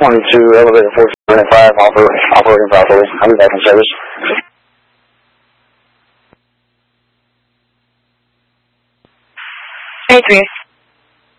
22, elevator 475, operating properly. I'll be back in service. Hey, 3